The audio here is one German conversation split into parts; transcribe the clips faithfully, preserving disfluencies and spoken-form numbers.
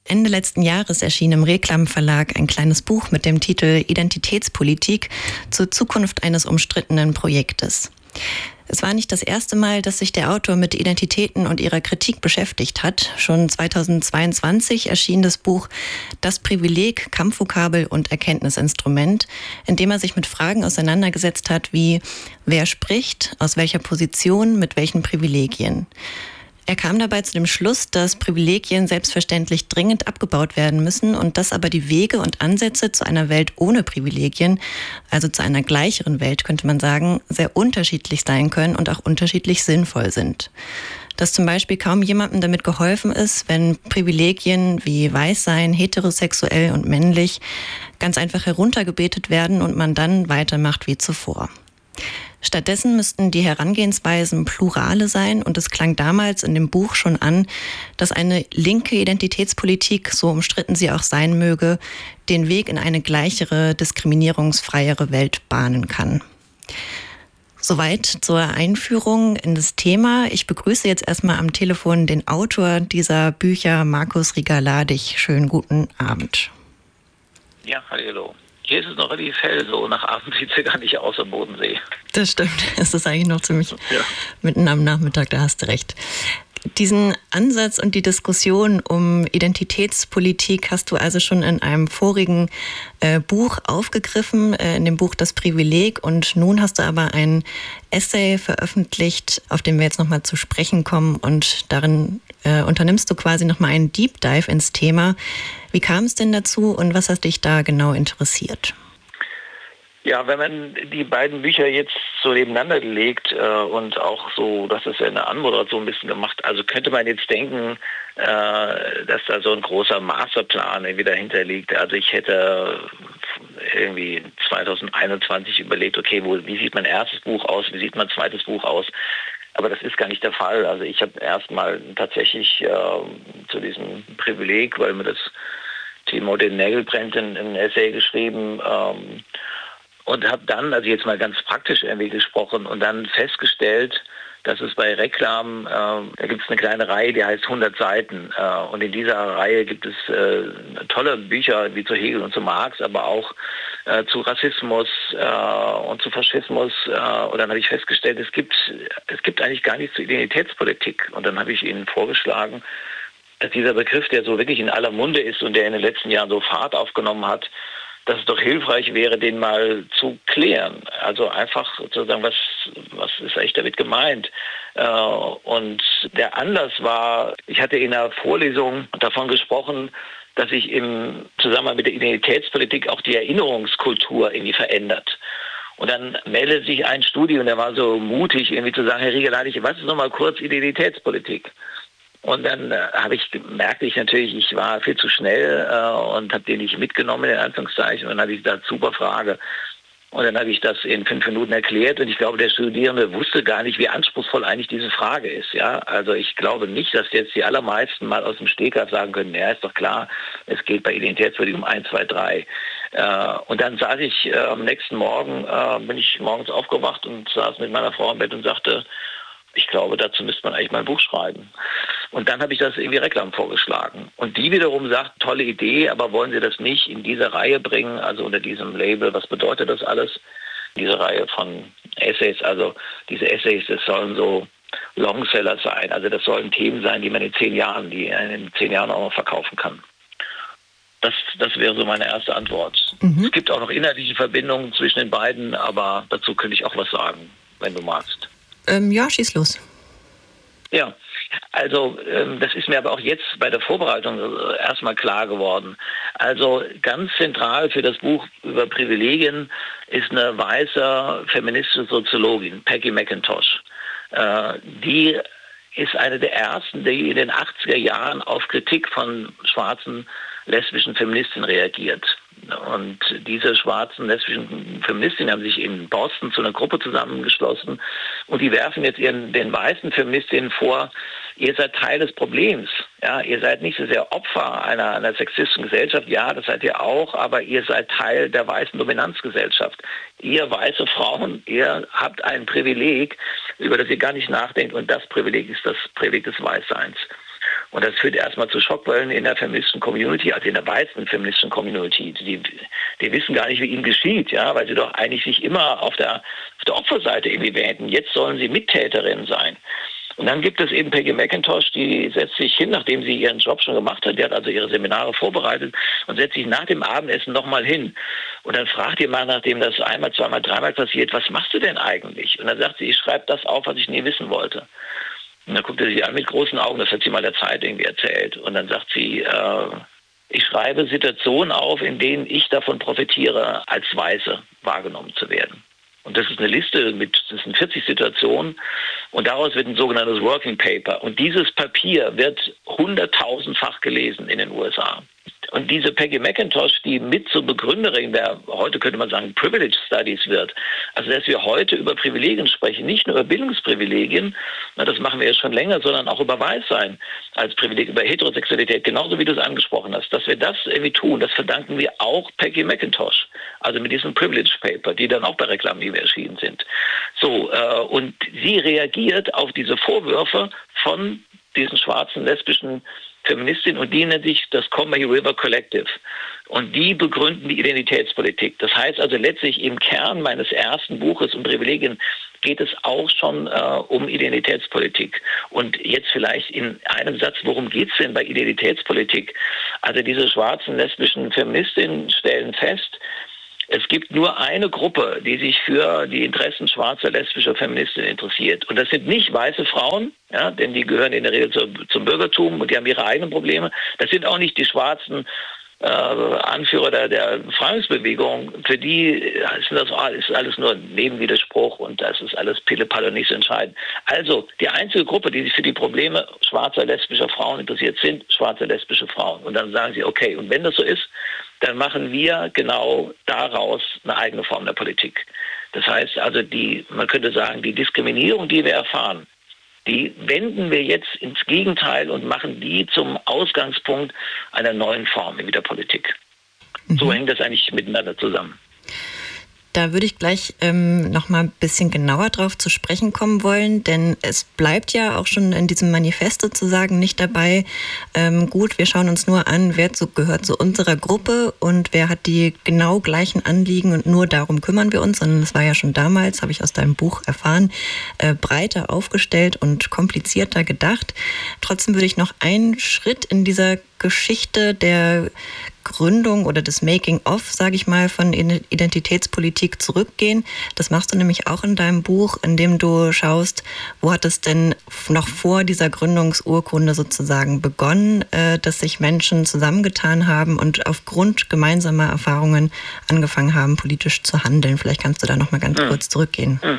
Ende letzten Jahres erschien im Reklam Verlag ein kleines Buch mit dem Titel Identitätspolitik zur Zukunft eines umstrittenen Projektes. Es war nicht das erste Mal, dass sich der Autor mit Identitäten und ihrer Kritik beschäftigt hat. Schon zweitausendzweiundzwanzig erschien das Buch Das Privileg, Kampfvokabel und Erkenntnisinstrument, in dem er sich mit Fragen auseinandergesetzt hat wie: Wer spricht, aus welcher Position, mit welchen Privilegien? Er kam dabei zu dem Schluss, dass Privilegien selbstverständlich dringend abgebaut werden müssen und dass aber die Wege und Ansätze zu einer Welt ohne Privilegien, also zu einer gleicheren Welt, könnte man sagen, sehr unterschiedlich sein können und auch unterschiedlich sinnvoll sind. Dass zum Beispiel kaum jemandem damit geholfen ist, wenn Privilegien wie Weißsein, heterosexuell und männlich ganz einfach heruntergebetet werden und man dann weitermacht wie zuvor. Stattdessen müssten die Herangehensweisen plurale sein und es klang damals in dem Buch schon an, dass eine linke Identitätspolitik, so umstritten sie auch sein möge, den Weg in eine gleichere, diskriminierungsfreiere Welt bahnen kann. Soweit zur Einführung in das Thema. Ich begrüße jetzt erstmal am Telefon den Autor dieser Bücher, Markus Rieger-Ladig. Schönen guten Abend. Ja, hallo. Hier ist es noch relativ hell, so nach Abend sieht es ja gar nicht aus am Bodensee. Das stimmt, es ist eigentlich noch ziemlich ja. mitten am Nachmittag, da hast du recht. Diesen Ansatz und die Diskussion um Identitätspolitik hast du also schon in einem vorigen äh, Buch aufgegriffen, äh, in dem Buch Das Privileg. Und nun hast du aber ein Essay veröffentlicht, auf dem wir jetzt nochmal zu sprechen kommen. Und darin äh, unternimmst du quasi nochmal einen Deep Dive ins Thema. Wie kam es denn dazu und was hat dich da genau interessiert? Ja, wenn man die beiden Bücher jetzt so nebeneinander legt äh, und auch so, das ist ja eine Anmoderation ein bisschen gemacht, also könnte man jetzt denken, äh, dass da so ein großer Masterplan irgendwie dahinter liegt. Also ich hätte irgendwie zweitausendeinundzwanzig überlegt, okay, wo, wie sieht mein erstes Buch aus, wie sieht mein zweites Buch aus? Aber das ist gar nicht der Fall. Also ich habe erstmal tatsächlich äh, zu diesem Privileg, weil mir das Thema den Nägel brennt, in ein Essay geschrieben, ähm, und habe dann, also jetzt mal ganz praktisch irgendwie gesprochen, und dann festgestellt, dass es bei Reklam, äh, da gibt es eine kleine Reihe, die heißt hundert Seiten. Äh, und in dieser Reihe gibt es äh, tolle Bücher wie zu Hegel und zu Marx, aber auch äh, zu Rassismus äh, und zu Faschismus. Äh, und dann habe ich festgestellt, es gibt, es gibt eigentlich gar nichts zur Identitätspolitik. Und dann habe ich ihnen vorgeschlagen, dass dieser Begriff, der so wirklich in aller Munde ist und der in den letzten Jahren so Fahrt aufgenommen hat, dass es doch hilfreich wäre, den mal zu klären. Also einfach sozusagen, was, was ist eigentlich damit gemeint? Äh, und der Anlass war, ich hatte in einer Vorlesung davon gesprochen, dass sich im Zusammenhang mit der Identitätspolitik auch die Erinnerungskultur irgendwie verändert. Und dann meldet sich ein Studi und der war so mutig, irgendwie zu sagen, Herr Rieger-Ladig, was ist nochmal kurz Identitätspolitik? Und dann äh, habe ich merkte ich natürlich, ich war viel zu schnell äh, und habe den nicht mitgenommen, in Anführungszeichen. Und dann hatte ich da super Frage. Und dann habe ich das in fünf Minuten erklärt. Und ich glaube, der Studierende wusste gar nicht, wie anspruchsvoll eigentlich diese Frage ist. Ja, also ich glaube nicht, dass jetzt die allermeisten mal aus dem Stegreif sagen können, ja, ist doch klar, es geht bei Identitätspolitik um eins, zwei, drei. Äh, und dann saß ich äh, am nächsten Morgen, äh, bin ich morgens aufgewacht und saß mit meiner Frau im Bett und sagte, ich glaube, dazu müsste man eigentlich mal ein Buch schreiben. Und dann habe ich das irgendwie Reklam vorgeschlagen. Und die wiederum sagt, tolle Idee, aber wollen Sie das nicht in diese Reihe bringen, also unter diesem Label, was bedeutet das alles? Diese Reihe von Essays, also diese Essays, das sollen so Longseller sein. Also das sollen Themen sein, die man in zehn Jahren, die in zehn Jahren auch noch verkaufen kann. Das, das wäre so meine erste Antwort. Mhm. Es gibt auch noch inhaltliche Verbindungen zwischen den beiden, aber dazu könnte ich auch was sagen, wenn du magst. Ähm, ja, schieß los. Ja, also ähm, das ist mir aber auch jetzt bei der Vorbereitung äh, erstmal klar geworden. Also ganz zentral für das Buch über Privilegien ist eine weiße feministische Soziologin, Peggy McIntosh. Äh, die ist eine der ersten, die in den achtziger Jahren auf Kritik von schwarzen lesbischen Feministinnen reagiert. Und diese schwarzen lesbischen Feministinnen haben sich in Boston zu einer Gruppe zusammengeschlossen und die werfen jetzt ihren, den weißen Feministinnen vor, ihr seid Teil des Problems. Ja, ihr seid nicht so sehr Opfer einer, einer sexistischen Gesellschaft, ja, das seid ihr auch, aber ihr seid Teil der weißen Dominanzgesellschaft. Ihr weiße Frauen, ihr habt ein Privileg, über das ihr gar nicht nachdenkt, und das Privileg ist das Privileg des Weißseins. Und das führt erstmal zu Schockwellen in der feministischen Community, also in der weißen feministischen Community. Die, die wissen gar nicht, wie ihnen geschieht, ja, weil sie doch eigentlich sich immer auf der, auf der Opferseite irgendwie wähnen. Jetzt sollen sie Mittäterin sein. Und dann gibt es eben Peggy McIntosh, die setzt sich hin, nachdem sie ihren Job schon gemacht hat, die hat also ihre Seminare vorbereitet und setzt sich nach dem Abendessen nochmal hin. Und dann fragt ihr mal, nachdem das einmal, zweimal, dreimal passiert, was machst du denn eigentlich? Und dann sagt sie, ich schreibe das auf, was ich nie wissen wollte. Und dann guckt er sie an mit großen Augen, das hat sie mal der Zeit irgendwie erzählt. Und dann sagt sie, äh, ich schreibe Situationen auf, in denen ich davon profitiere, als Weiße wahrgenommen zu werden. Und das ist eine Liste mit, das sind vierzig Situationen und daraus wird ein sogenanntes Working Paper. Und dieses Papier wird hunderttausendfach gelesen in den U S A. Und diese Peggy McIntosh, die mit zur Begründerin der, heute könnte man sagen, Privilege Studies wird, also dass wir heute über Privilegien sprechen, nicht nur über Bildungsprivilegien, na, das machen wir ja schon länger, sondern auch über Weißsein als Privileg, über Heterosexualität, genauso wie du es angesprochen hast. Dass wir das irgendwie tun, das verdanken wir auch Peggy McIntosh, also mit diesem Privilege Paper, die dann auch bei Reklamliebe erschienen sind. So, äh, und sie reagiert auf diese Vorwürfe von diesen schwarzen, lesbischen Feministin und die nennt sich das Combahee River Collective. Und die begründen die Identitätspolitik. Das heißt also letztlich im Kern meines ersten Buches um Privilegien geht es auch schon äh, um Identitätspolitik. Und jetzt vielleicht in einem Satz, worum geht es denn bei Identitätspolitik? Also diese schwarzen, lesbischen Feministinnen stellen fest, es gibt nur eine Gruppe, die sich für die Interessen schwarzer, lesbischer Feministinnen interessiert. Und das sind nicht weiße Frauen, ja, denn die gehören in der Regel zu, zum Bürgertum und die haben ihre eigenen Probleme. Das sind auch nicht die schwarzen äh, Anführer der, der Befreiungsbewegung. Für die ist das alles, alles nur ein Nebenwiderspruch und das ist alles Pille-Palle nicht so entscheidend. Also die einzige Gruppe, die sich für die Probleme schwarzer, lesbischer Frauen interessiert, sind schwarze, lesbische Frauen. Und dann sagen sie, okay, und wenn das so ist, dann machen wir genau daraus eine eigene Form der Politik. Das heißt also, die, man könnte sagen, die Diskriminierung, die wir erfahren, die wenden wir jetzt ins Gegenteil und machen die zum Ausgangspunkt einer neuen Form in der Politik. Mhm. So hängt das eigentlich miteinander zusammen. Da würde ich gleich ähm, noch mal ein bisschen genauer drauf zu sprechen kommen wollen, denn es bleibt ja auch schon in diesem Manifest sozusagen nicht dabei, ähm, gut, wir schauen uns nur an, wer zu, gehört zu unserer Gruppe und wer hat die genau gleichen Anliegen und nur darum kümmern wir uns, sondern es war ja schon damals, habe ich aus deinem Buch erfahren, äh, breiter aufgestellt und komplizierter gedacht. Trotzdem würde ich noch einen Schritt in dieser Geschichte der Gründung oder des Making-of, sage ich mal, von Identitätspolitik zurückgehen. Das machst du nämlich auch in deinem Buch, in dem du schaust, wo hat es denn noch vor dieser Gründungsurkunde sozusagen begonnen, äh, dass sich Menschen zusammengetan haben und aufgrund gemeinsamer Erfahrungen angefangen haben, politisch zu handeln. Vielleicht kannst du da noch mal ganz hm. kurz zurückgehen. Hm.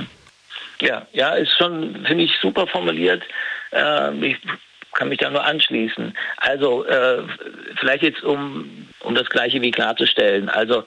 Ja, ja, ist schon, finde ich, super formuliert. Äh, ich kann mich da nur anschließen. Also äh, vielleicht jetzt, um, um das Gleiche wie klarzustellen. Also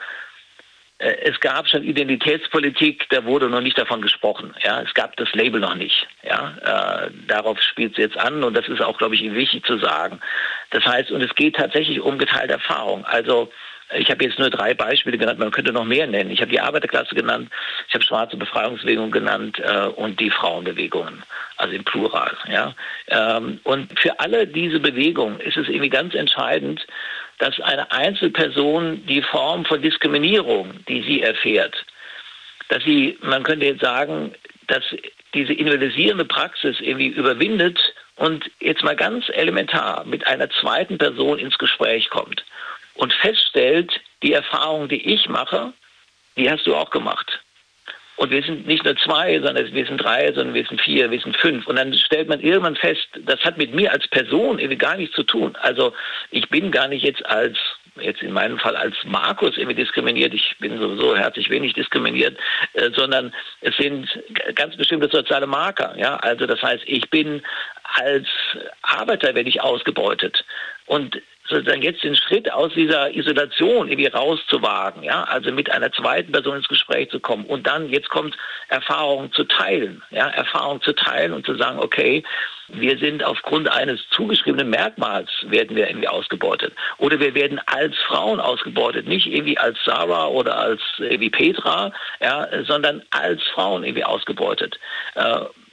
äh, es gab schon Identitätspolitik, da wurde noch nicht davon gesprochen. Ja, es gab das Label noch nicht. Ja, äh, darauf spielt es jetzt an und das ist auch, glaube ich, wichtig zu sagen. Das heißt, und es geht tatsächlich um geteilte Erfahrung. Also ich habe jetzt nur drei Beispiele genannt, man könnte noch mehr nennen. Ich habe die Arbeiterklasse genannt, ich habe schwarze Befreiungsbewegung genannt äh, und die Frauenbewegungen, also im Plural. Ja? Ähm, und für alle diese Bewegungen ist es irgendwie ganz entscheidend, dass eine Einzelperson die Form von Diskriminierung, die sie erfährt, dass sie, man könnte jetzt sagen, dass diese individualisierende Praxis irgendwie überwindet und jetzt mal ganz elementar mit einer zweiten Person ins Gespräch kommt. Und feststellt, die Erfahrung, die ich mache, die hast du auch gemacht. Und wir sind nicht nur zwei, sondern wir sind drei, sondern wir sind vier, wir sind fünf. Und dann stellt man irgendwann fest, das hat mit mir als Person irgendwie gar nichts zu tun. Also ich bin gar nicht jetzt als, jetzt in meinem Fall als Markus irgendwie diskriminiert, ich bin sowieso herzlich wenig diskriminiert, äh, sondern es sind ganz bestimmte soziale Marker. Ja? Also das heißt, ich bin als Arbeiter werde ich ausgebeutet. Und sozusagen jetzt den Schritt aus dieser Isolation irgendwie rauszuwagen, ja, also mit einer zweiten Person ins Gespräch zu kommen und dann, jetzt kommt Erfahrung zu teilen, ja, Erfahrung zu teilen und zu sagen, okay, wir sind aufgrund eines zugeschriebenen Merkmals werden wir irgendwie ausgebeutet. Oder wir werden als Frauen ausgebeutet, nicht irgendwie als Sarah oder als irgendwie Petra, ja, sondern als Frauen irgendwie ausgebeutet. Äh,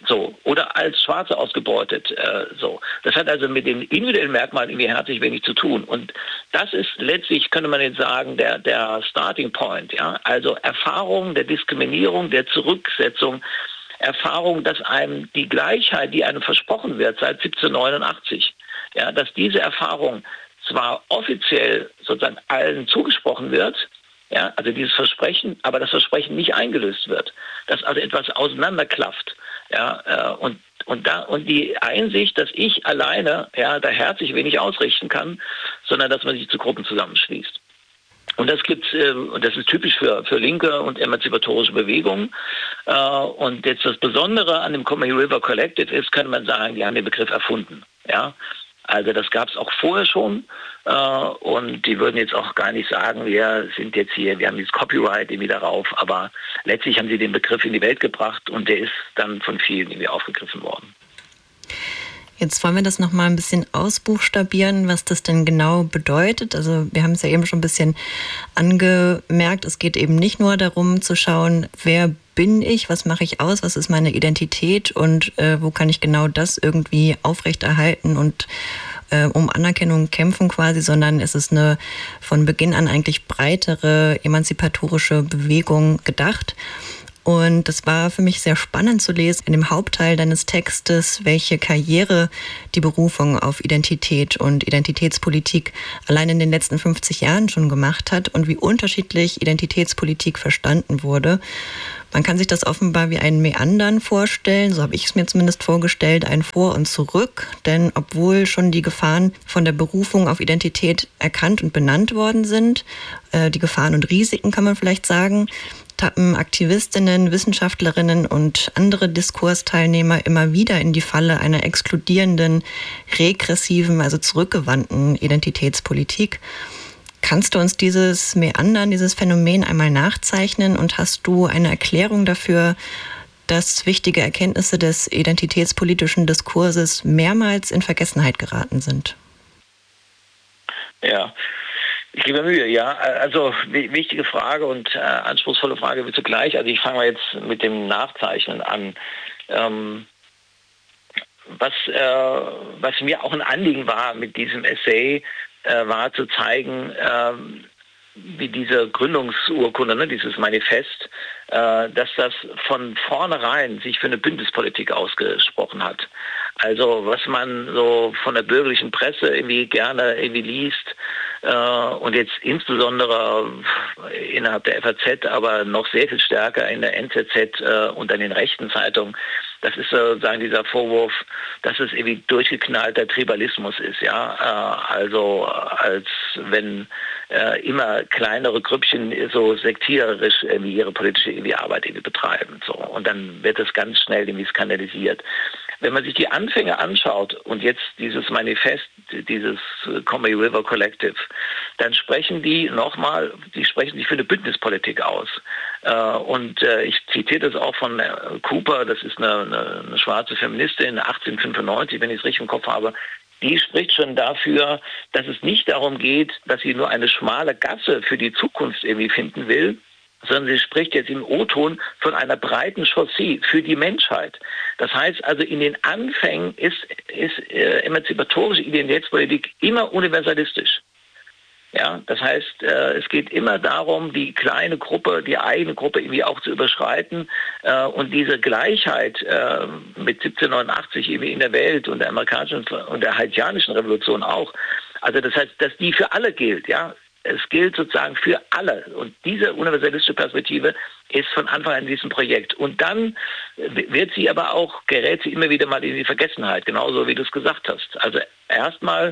so, oder als Schwarze ausgebeutet. Äh, so. Das hat also mit den individuellen Merkmalen irgendwie herzlich wenig zu tun. Und das ist letztlich, könnte man jetzt sagen, der, der Starting Point. Ja? Also Erfahrung der Diskriminierung, der Zurücksetzung, Erfahrung, dass einem die Gleichheit, die einem versprochen wird seit siebzehnhundertneunundachtzig, ja, dass diese Erfahrung zwar offiziell sozusagen allen zugesprochen wird, ja, also dieses Versprechen, aber das Versprechen nicht eingelöst wird, dass also etwas auseinanderklafft, ja, äh, und und da und die Einsicht, dass ich alleine, ja, da herzlich wenig ausrichten kann, sondern dass man sich zu Gruppen zusammenschließt. Und das gibt's, äh, und das ist typisch für für linke und emanzipatorische Bewegungen. Äh, und jetzt das Besondere an dem Combahee River Collective ist, könnte man sagen, die haben den Begriff erfunden, ja. Also das gab es auch vorher schon äh, und die würden jetzt auch gar nicht sagen, wir sind jetzt hier, wir haben dieses Copyright irgendwie darauf, aber letztlich haben sie den Begriff in die Welt gebracht und der ist dann von vielen irgendwie aufgegriffen worden. Jetzt wollen wir das noch mal ein bisschen ausbuchstabieren, was das denn genau bedeutet. Also wir haben es ja eben schon ein bisschen angemerkt, es geht eben nicht nur darum zu schauen, wer bin ich, was mache ich aus, was ist meine Identität und äh, wo kann ich genau das irgendwie aufrechterhalten und äh, um Anerkennung kämpfen quasi, sondern es ist eine von Beginn an eigentlich breitere emanzipatorische Bewegung gedacht. Und das war für mich sehr spannend zu lesen in dem Hauptteil deines Textes, welche Karriere die Berufung auf Identität und Identitätspolitik allein in den letzten fünfzig Jahren schon gemacht hat und wie unterschiedlich Identitätspolitik verstanden wurde. Man kann sich das offenbar wie ein Meandern vorstellen, so habe ich es mir zumindest vorgestellt, ein Vor und Zurück. Denn obwohl schon die Gefahren von der Berufung auf Identität erkannt und benannt worden sind, äh, die Gefahren und Risiken kann man vielleicht sagen, tappen Aktivistinnen, Wissenschaftlerinnen und andere Diskursteilnehmer immer wieder in die Falle einer exkludierenden, regressiven, also zurückgewandten Identitätspolitik. Kannst du uns dieses Meandern, dieses Phänomen einmal nachzeichnen und hast du eine Erklärung dafür, dass wichtige Erkenntnisse des identitätspolitischen Diskurses mehrmals in Vergessenheit geraten sind? Ja. Ich gebe mir Mühe, ja. Also wichtige Frage und äh, anspruchsvolle Frage wie zugleich. Also ich fange mal jetzt mit dem Nachzeichnen an. Ähm, was, äh, was mir auch ein Anliegen war mit diesem Essay, äh, war zu zeigen, äh, wie diese Gründungsurkunde, ne, dieses Manifest, äh, dass das von vornherein sich für eine Bündnispolitik ausgesprochen hat. Also was man so von der bürgerlichen Presse irgendwie gerne irgendwie liest, äh, und jetzt insbesondere innerhalb der F A Z, aber noch sehr viel stärker in der N Z Z äh, und an den rechten Zeitungen, das ist sozusagen dieser Vorwurf, dass es irgendwie durchgeknallter Tribalismus ist, ja, äh, also als wenn äh, immer kleinere Grüppchen so sektiererisch irgendwie ihre politische irgendwie Arbeit irgendwie betreiben, so, und dann wird das ganz schnell irgendwie skandalisiert. Wenn man sich die Anfänge anschaut und jetzt dieses Manifest, dieses Combahee River Collective, dann sprechen die nochmal, die sprechen sich für eine Bündnispolitik aus. Und ich zitiere das auch von Cooper, das ist eine, eine, eine schwarze Feministin, achtzehnhundertfünfundneunzig, wenn ich es richtig im Kopf habe. Die spricht schon dafür, dass es nicht darum geht, dass sie nur eine schmale Gasse für die Zukunft irgendwie finden will, sondern sie spricht jetzt im O-Ton von einer breiten Chaussee für die Menschheit. Das heißt also, in den Anfängen ist, ist äh, emanzipatorische Identitätspolitik immer universalistisch. Ja, das heißt, äh, es geht immer darum, die kleine Gruppe, die eigene Gruppe irgendwie auch zu überschreiten äh, und diese Gleichheit äh, mit siebzehnhundertneunundachtzig irgendwie in der Welt und der amerikanischen und der haitianischen Revolution auch. Also das heißt, dass die für alle gilt, ja. Es gilt sozusagen für alle. Und diese universalistische Perspektive ist von Anfang an in diesem Projekt. Und dann wird sie aber auch, gerät sie immer wieder mal in die Vergessenheit, genauso wie du es gesagt hast. Also erstmal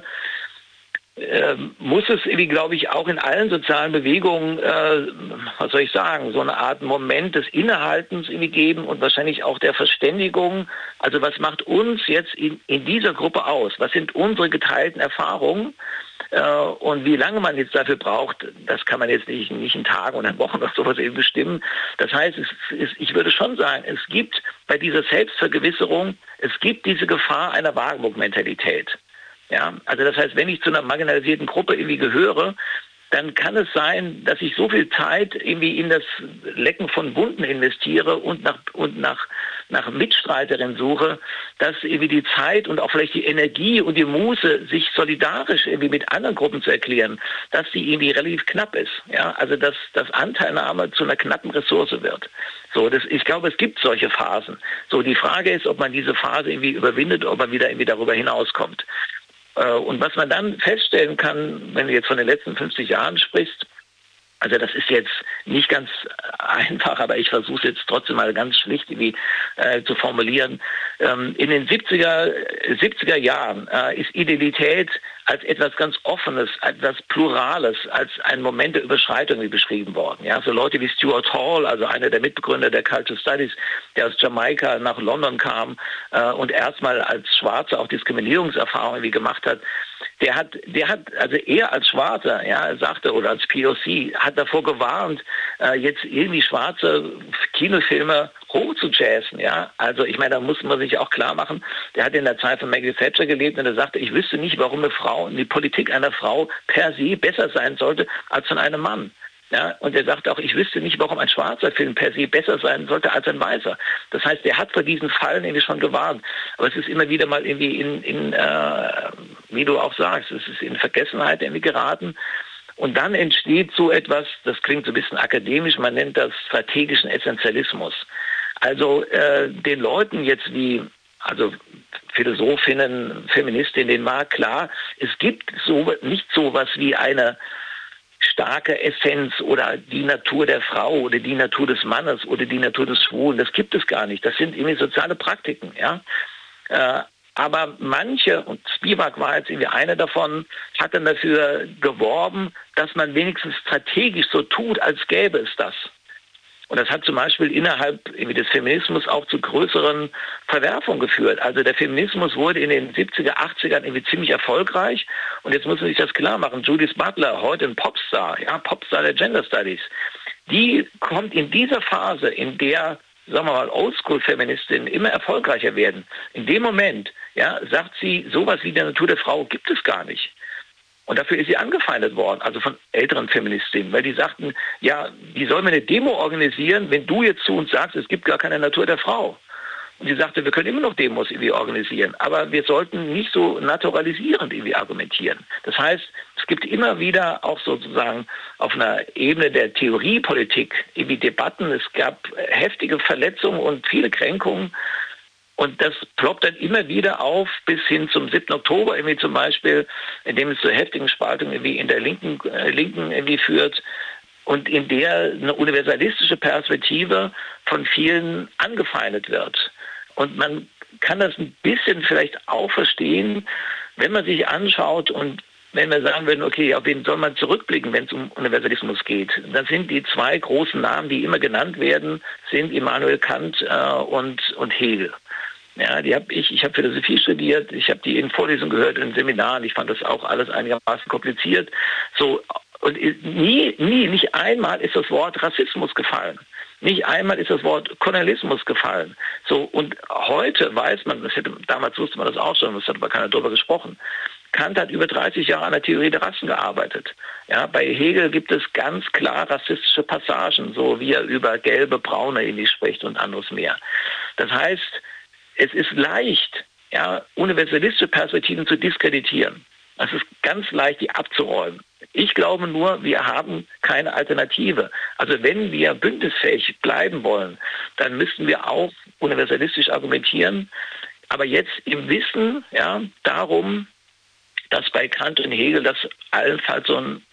äh, muss es irgendwie, glaube ich, auch in allen sozialen Bewegungen, äh, was soll ich sagen, so eine Art Moment des Innehaltens irgendwie geben und wahrscheinlich auch der Verständigung. Also was macht uns jetzt in, in dieser Gruppe aus? Was sind unsere geteilten Erfahrungen? Und wie lange man jetzt dafür braucht, das kann man jetzt nicht, nicht in Tagen oder in Wochen oder sowas eben bestimmen. Das heißt, es ist, ich würde schon sagen, es gibt bei dieser Selbstvergewisserung, es gibt diese Gefahr einer Wagenburg-Mentalität. Ja, also das heißt, wenn ich zu einer marginalisierten Gruppe irgendwie gehöre, dann kann es sein, dass ich so viel Zeit irgendwie in das Lecken von Wunden investiere und nach, und nach nach Mitstreiterin suche, dass irgendwie die Zeit und auch vielleicht die Energie und die Muße, sich solidarisch irgendwie mit anderen Gruppen zu erklären, dass die irgendwie relativ knapp ist. Ja, also dass, dass Anteilnahme zu einer knappen Ressource wird. So, das, ich glaube, es gibt solche Phasen. So, die Frage ist, ob man diese Phase irgendwie überwindet, ob man wieder irgendwie darüber hinauskommt. Und was man dann feststellen kann, wenn du jetzt von den letzten fünfzig Jahren sprichst, also das ist jetzt nicht ganz einfach, aber ich versuche es jetzt trotzdem mal ganz schlicht irgendwie, äh, zu formulieren. Ähm, in den siebziger Jahren äh, ist Identität als etwas ganz Offenes, etwas Plurales, als ein Moment der Überschreitung beschrieben worden. Ja, so Leute wie Stuart Hall, also einer der Mitbegründer der Cultural Studies, der aus Jamaika nach London kam äh, und erstmal als Schwarzer auch Diskriminierungserfahrungen wie gemacht hat, der hat, der hat, also er als Schwarzer, ja, sagte, oder als P O C, hat davor gewarnt, äh, jetzt irgendwie schwarze Kinofilme hoch zu jazzen, ja. Also ich meine, da muss man sich auch klar machen, der hat in der Zeit von Maggie Thatcher gelebt und er sagte, ich wüsste nicht, warum eine Frau, die Politik einer Frau per se besser sein sollte als von einem Mann. Ja, und er sagt auch, ich wüsste nicht, warum ein schwarzer Film per se besser sein sollte als ein weißer. Das heißt, er hat vor diesen Fallen irgendwie schon gewarnt. Aber es ist immer wieder mal irgendwie in, in äh, wie du auch sagst, es ist in Vergessenheit irgendwie geraten. Und dann entsteht so etwas, das klingt so ein bisschen akademisch, man nennt das strategischen Essentialismus. Also äh, den Leuten jetzt wie, also Philosophinnen, Feministinnen, denen war klar, es gibt so nicht so was wie eine starke Essenz oder die Natur der Frau oder die Natur des Mannes oder die Natur des Schwulen. Das gibt es gar nicht. Das sind irgendwie soziale Praktiken. Ja? Äh, aber manche, und Spivak war jetzt irgendwie einer davon, hat dann dafür geworben, dass man wenigstens strategisch so tut, als gäbe es das. Und das hat zum Beispiel innerhalb des Feminismus auch zu größeren Verwerfungen geführt. Also der Feminismus wurde in den siebziger, achtzigern irgendwie ziemlich erfolgreich. Und jetzt muss man sich das klar machen. Judith Butler, heute ein Popstar, ja, Popstar der Gender Studies, die kommt in dieser Phase, in der, sagen wir mal, Oldschool-Feministinnen immer erfolgreicher werden. In dem Moment, ja, sagt sie, sowas wie die Natur der Frau gibt es gar nicht. Und dafür ist sie angefeindet worden, also von älteren Feministinnen, weil die sagten, ja, wie sollen wir eine Demo organisieren, wenn du jetzt zu uns sagst, es gibt gar keine Natur der Frau. Und sie sagte, wir können immer noch Demos irgendwie organisieren, aber wir sollten nicht so naturalisierend irgendwie argumentieren. Das heißt, es gibt immer wieder auch sozusagen auf einer Ebene der Theoriepolitik irgendwie Debatten. Es gab heftige Verletzungen und viele Kränkungen. Und das ploppt dann immer wieder auf, bis hin zum siebten Oktober irgendwie zum Beispiel, in dem es zu heftigen Spaltungen irgendwie in der Linken, äh, Linken irgendwie führt und in der eine universalistische Perspektive von vielen angefeindet wird. Und man kann das ein bisschen vielleicht auch verstehen, wenn man sich anschaut und wenn wir sagen würden, okay, auf wen soll man zurückblicken, wenn es um Universalismus geht, dann sind die zwei großen Namen, die immer genannt werden, sind Immanuel Kant äh, und, und Hegel. Ja, die habe ich, ich habe Philosophie studiert, ich habe die in Vorlesungen gehört, in Seminaren, ich fand das auch alles einigermaßen kompliziert. So, und nie, nie, nicht einmal ist das Wort Rassismus gefallen. Nicht einmal ist das Wort Kolonialismus gefallen. So, und heute weiß man, das hätte, damals wusste man das auch schon, es hat aber keiner darüber gesprochen. Kant hat über dreißig Jahre an der Theorie der Rassen gearbeitet. Ja, bei Hegel gibt es ganz klar rassistische Passagen, so wie er über gelbe, braune irgendwie spricht und anderes mehr. Das heißt, es ist leicht, ja, universalistische Perspektiven zu diskreditieren. Es ist ganz leicht, die abzuräumen. Ich glaube nur, wir haben keine Alternative. Also wenn wir bündnisfähig bleiben wollen, dann müssten wir auch universalistisch argumentieren. Aber jetzt im Wissen, ja, darum, dass bei Kant und Hegel das allenfalls so ein,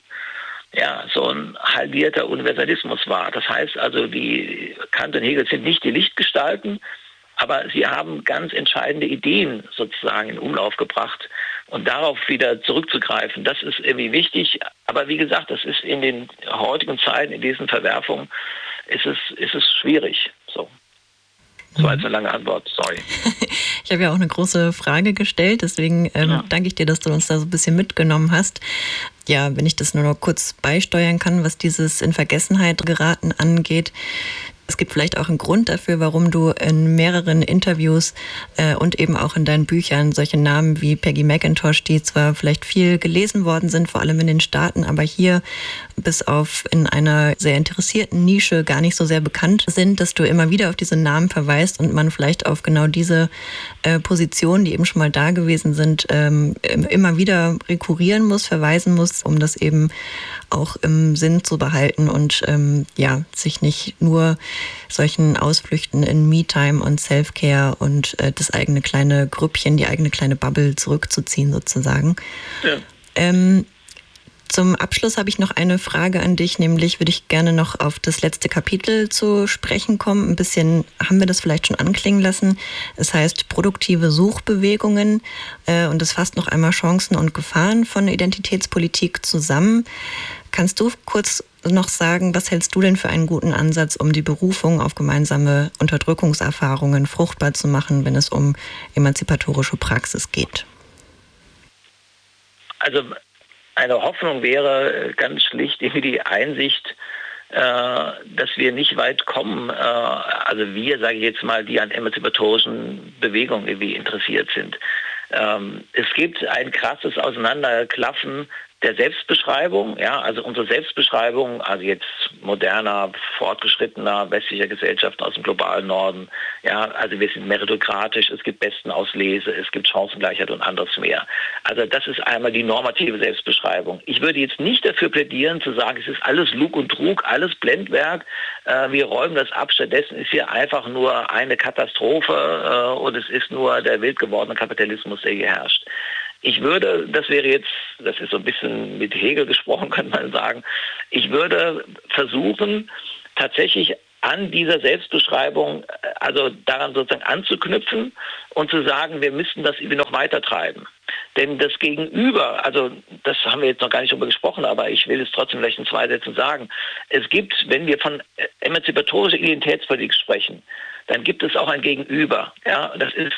ja, so ein halbierter Universalismus war. Das heißt also, die Kant und Hegel sind nicht die Lichtgestalten, aber sie haben ganz entscheidende Ideen sozusagen in Umlauf gebracht. Und darauf wieder zurückzugreifen, das ist irgendwie wichtig. Aber wie gesagt, das ist in den heutigen Zeiten, in diesen Verwerfungen, ist es, ist es schwierig. So. Das war jetzt eine lange Antwort, sorry. Ich habe ja auch eine große Frage gestellt, deswegen ähm, ja. danke ich dir, dass du uns da so ein bisschen mitgenommen hast. Ja, wenn ich das nur noch kurz beisteuern kann, was dieses in Vergessenheit geraten angeht. Es gibt vielleicht auch einen Grund dafür, warum du in mehreren Interviews äh, und eben auch in deinen Büchern solche Namen wie Peggy McIntosh, die zwar vielleicht viel gelesen worden sind, vor allem in den Staaten, aber hier bis auf in einer sehr interessierten Nische gar nicht so sehr bekannt sind, dass du immer wieder auf diese Namen verweist und man vielleicht auf genau diese äh, Positionen, die eben schon mal da gewesen sind, ähm, immer wieder rekurrieren muss, verweisen muss, um das eben auch im Sinn zu behalten und ähm, ja, sich nicht nur solchen Ausflüchten in Me-Time und Self-Care und äh, das eigene kleine Grüppchen, die eigene kleine Bubble zurückzuziehen sozusagen. Ja. Ähm, zum Abschluss habe ich noch eine Frage an dich, nämlich würde ich gerne noch auf das letzte Kapitel zu sprechen kommen. Ein bisschen haben wir das vielleicht schon anklingen lassen. Es heißt produktive Suchbewegungen äh, und es fasst noch einmal Chancen und Gefahren von Identitätspolitik zusammen. Kannst du kurz noch sagen, was hältst du denn für einen guten Ansatz, um die Berufung auf gemeinsame Unterdrückungserfahrungen fruchtbar zu machen, wenn es um emanzipatorische Praxis geht? Also eine Hoffnung wäre ganz schlicht irgendwie die Einsicht, äh, dass wir nicht weit kommen, äh, also wir, sage ich jetzt mal, die an emanzipatorischen Bewegungen irgendwie interessiert sind. Ähm, es gibt ein krasses Auseinanderklaffen der Selbstbeschreibung, ja, also unsere Selbstbeschreibung, also jetzt moderner, fortgeschrittener westlicher Gesellschaften aus dem globalen Norden, ja, also wir sind meritokratisch, es gibt Bestenauslese, es gibt Chancengleichheit und anderes mehr. Also das ist einmal die normative Selbstbeschreibung. Ich würde jetzt nicht dafür plädieren, zu sagen, es ist alles Lug und Trug, alles Blendwerk, äh, wir räumen das ab, stattdessen ist hier einfach nur eine Katastrophe äh, und es ist nur der wild gewordene Kapitalismus, der hier herrscht. Ich würde, das wäre jetzt, das ist so ein bisschen mit Hegel gesprochen, könnte man sagen, ich würde versuchen, tatsächlich an dieser Selbstbeschreibung, also daran sozusagen anzuknüpfen und zu sagen, wir müssten das irgendwie noch weiter treiben. Denn das Gegenüber, also das haben wir jetzt noch gar nicht drüber gesprochen, aber ich will es trotzdem vielleicht in zwei Sätzen sagen. Es gibt, wenn wir von emanzipatorischer Identitätspolitik sprechen, dann gibt es auch ein Gegenüber. Ja, das ist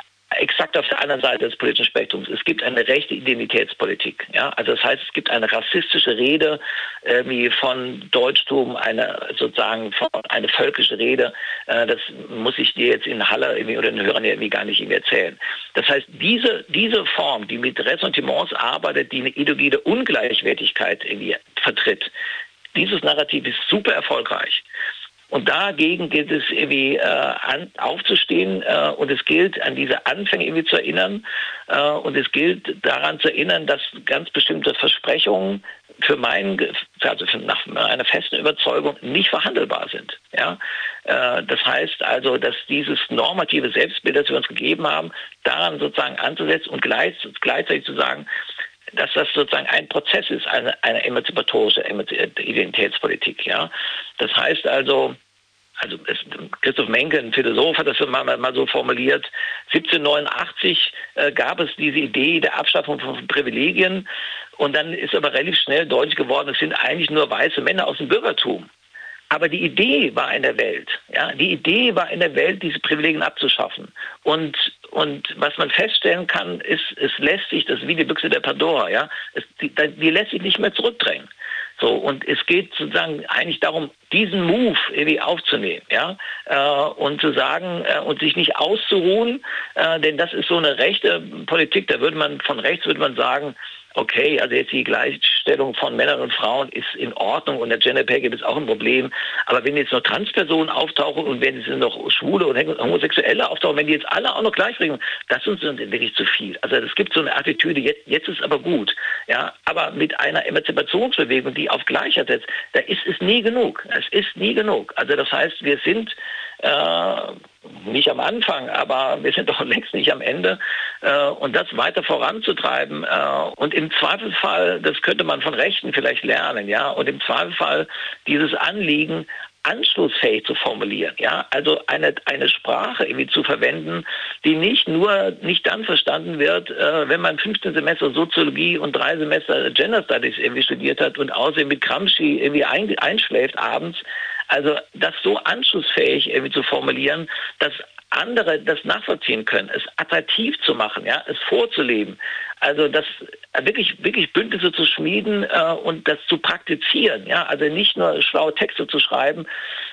exakt auf der anderen Seite des politischen Spektrums. Es gibt eine rechte Identitätspolitik. Ja? Also das heißt, es gibt eine rassistische Rede äh, wie von Deutschtum, eine sozusagen von, eine völkische Rede. Äh, das muss ich dir jetzt in Halle irgendwie, oder den Hörern irgendwie gar nicht irgendwie erzählen. Das heißt, diese, diese Form, die mit Ressentiments arbeitet, die eine ideologische Ungleichwertigkeit irgendwie vertritt, dieses Narrativ ist super erfolgreich. Und dagegen gilt es irgendwie äh, an, aufzustehen äh, und es gilt, an diese Anfänge irgendwie zu erinnern äh, und es gilt daran zu erinnern, dass ganz bestimmte Versprechungen für meinen, also für, nach einer festen Überzeugung nicht verhandelbar sind. Ja? Äh, das heißt also, dass dieses normative Selbstbild, das wir uns gegeben haben, daran sozusagen anzusetzen und gleich, gleichzeitig zu sagen, dass das sozusagen ein Prozess ist, eine, eine emanzipatorische Identitätspolitik. Ja? Das heißt also, also es, Christoph Menke, ein Philosoph, hat das mal, mal so formuliert, siebzehnhundertneunundachtzig äh, gab es diese Idee der Abschaffung von Privilegien und dann ist aber relativ schnell deutlich geworden, es sind eigentlich nur weiße Männer aus dem Bürgertum. Aber die Idee war in der Welt. Ja? Die Idee war in der Welt, diese Privilegien abzuschaffen. Und, und was man feststellen kann, ist, es lässt sich, das ist wie die Büchse der Pandora, ja? es, die, die lässt sich nicht mehr zurückdrängen. So, und es geht sozusagen eigentlich darum, diesen Move irgendwie aufzunehmen, ja, äh, und zu sagen äh, und sich nicht auszuruhen, äh, denn das ist so eine rechte Politik. Da würde man von rechts würde man sagen, okay, also jetzt die Gleichstellung von Männern und Frauen ist in Ordnung und der Gender Pay Gap ist auch ein Problem. Aber wenn jetzt noch Transpersonen auftauchen und wenn jetzt noch Schwule und Homosexuelle auftauchen, wenn die jetzt alle auch noch gleich regeln, das ist uns wirklich zu viel. Also es gibt so eine Attitüde, jetzt, jetzt ist aber gut. Ja, aber mit einer Emanzipationsbewegung, die auf Gleichheit setzt, da ist es nie genug. Es ist nie genug. Also das heißt, wir sind äh, nicht am Anfang, aber wir sind doch längst nicht am Ende. Äh, und das weiter voranzutreiben äh, und im Zweifelsfall, das könnte man von Rechten vielleicht lernen, ja, und im Zweifelsfall dieses Anliegen anschlussfähig zu formulieren, ja, also eine eine Sprache irgendwie zu verwenden, die nicht nur nicht dann verstanden wird, äh, wenn man fünfzehn Semester Soziologie und drei Semester Gender Studies irgendwie studiert hat und außerdem mit Gramsci irgendwie ein, einschläft abends. Also das so anschlussfähig irgendwie zu formulieren, dass andere das nachvollziehen können, es attraktiv zu machen, ja, es vorzuleben. Also das wirklich wirklich Bündnisse zu schmieden äh, und das zu praktizieren, ja, also nicht nur schlaue Texte zu schreiben,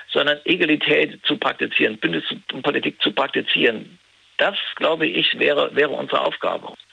sondern Egalität zu praktizieren, Bündnispolitik zu praktizieren. Das, glaube ich, wäre, wäre unsere Aufgabe.